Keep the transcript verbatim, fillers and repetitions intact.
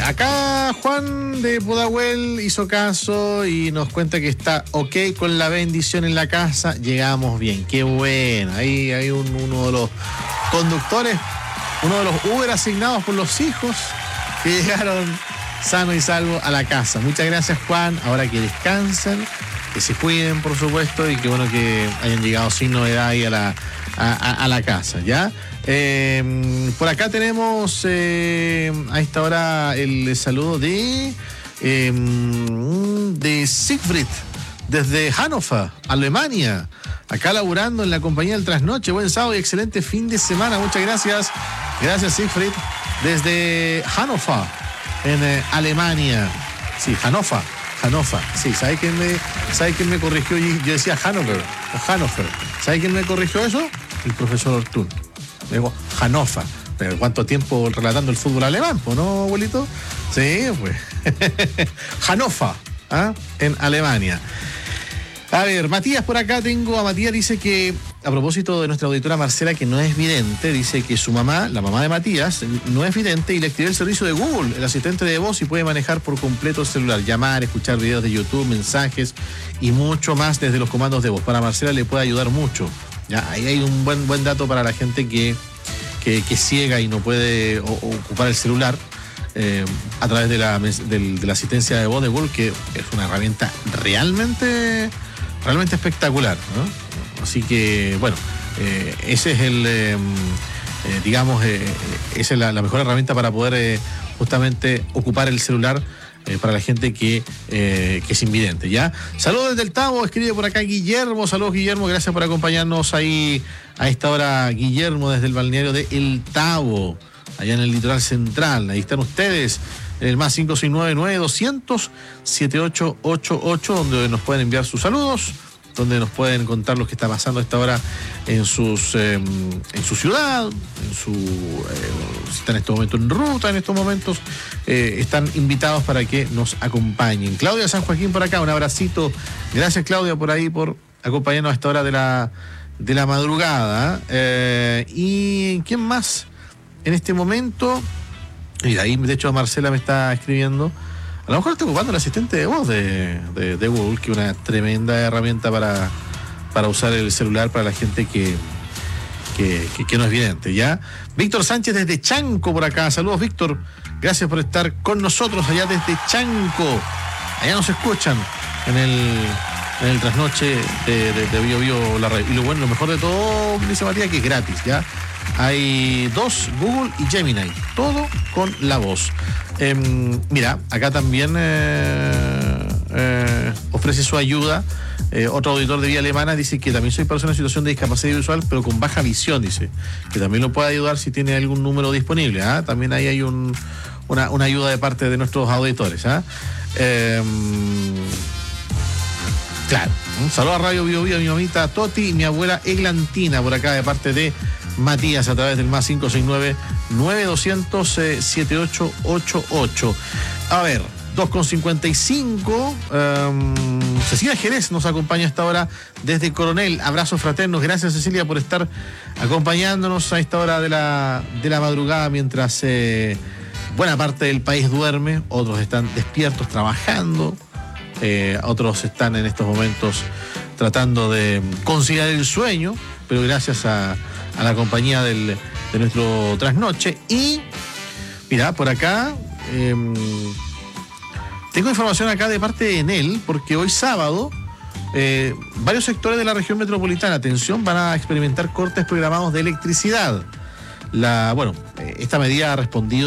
acá Juan de Pudahuel hizo caso y nos cuenta que está ok con la bendición en la casa. Llegamos bien, qué bueno. Ahí hay un, uno de los conductores, uno de los Uber asignados por los hijos que llegaron sano y salvo a la casa. Muchas gracias, Juan. Ahora que descansen, que se cuiden, por supuesto, y que bueno que hayan llegado sin novedad ahí a la, a, a, a la casa, ¿ya? Eh, por acá tenemos eh, a esta hora el saludo de eh, de Siegfried desde Hannover, Alemania, acá laburando en la compañía del trasnoche. Buen sábado y excelente fin de semana. Muchas gracias. Gracias, Siegfried, desde Hannover, en eh, Alemania. Sí, Hannover, Hannover. Sí, ¿sabe quién me, ¿sabe quién me corrigió? Yo decía Hannover o Hannover. ¿Sabe quién me corrigió eso? El profesor Ortún. Digo, Hannover. Pero ¿cuánto tiempo relatando el fútbol alemán, pues, no, abuelito? Sí, pues. Hannover, ¿ah? En Alemania. A ver, Matías, por acá tengo a Matías, dice que, a propósito de nuestra auditora Marcela, que no es vidente, dice que su mamá, la mamá de Matías, no es vidente y le activé el servicio de Google, el asistente de voz, y puede manejar por completo el celular, llamar, escuchar videos de YouTube, mensajes y mucho más desde los comandos de voz. Para Marcela le puede ayudar mucho. Ya, ahí hay un buen buen dato para la gente que, que, que es ciega y no puede o, o ocupar el celular eh, a través de la, de, de la asistencia de voz de Google, que es una herramienta realmente, realmente espectacular, ¿no? Así que, bueno, eh, ese es el, eh, eh, digamos, eh, esa es la, la mejor herramienta para poder eh, justamente ocupar el celular Eh, para la gente que, eh, que es invidente, ¿ya? Saludos desde el Tabo, escribe por acá Guillermo. Saludos, Guillermo, gracias por acompañarnos ahí a esta hora, Guillermo, desde el balneario de El Tabo, allá en el litoral central. Ahí están ustedes, en el más cinco seis nueve, nueve doscientos, setenta y ocho ochenta y ocho, donde nos pueden enviar sus saludos, donde nos pueden contar lo que está pasando a esta hora en sus eh, en su ciudad, en su eh, si están en este momento en ruta, en estos momentos eh, están invitados para que nos acompañen. Claudia San Joaquín por acá, un abracito. Gracias, Claudia, por ahí, por acompañarnos a esta hora de la, de la madrugada. Eh, ¿Y quién más en este momento? Mira, ahí de hecho Marcela me está escribiendo. A lo mejor estoy ocupando el asistente de voz de, de, de Google, que es una tremenda herramienta para, para usar el celular para la gente que, que, que, que no es vidente, ¿ya? Víctor Sánchez desde Chanco por acá. Saludos, Víctor. Gracias por estar con nosotros allá desde Chanco. Allá nos escuchan en el, en el trasnoche de, de, de Bio Bio la radio. Y lo bueno, lo mejor de todo, dice Matías, que es gratis, ¿ya? Hay dos, Google y Gemini, todo con la voz. Eh, mira, acá también eh, eh, ofrece su ayuda eh, otro auditor de Vía Alemana, dice que también soy persona en situación de discapacidad visual, pero con baja visión, dice, que también lo puede ayudar si tiene algún número disponible. ¿Ah? También ahí hay un, una, una ayuda de parte de nuestros auditores. ¿Ah? Eh, claro, un saludo a Radio Bio Bio, a mi mamita Toti y mi abuela Eglantina, por acá de parte de Matías, a través del más cinco seis nueve, nueve doscientos, setenta y ocho ochenta y ocho. A ver, dos con cincuenta y cinco. Um, Cecilia Jerez nos acompaña a esta hora desde Coronel. Abrazos fraternos. Gracias, Cecilia, por estar acompañándonos a esta hora de la, de la madrugada, mientras eh, buena parte del país duerme, otros están despiertos trabajando, eh, otros están en estos momentos tratando de conciliar el sueño, pero gracias a a la compañía del, de nuestro trasnoche. Y mira, por acá eh, tengo información acá de parte de Enel, porque hoy sábado eh, varios sectores de la región metropolitana, atención, van a experimentar cortes programados de electricidad. La, bueno, esta medida ha respondido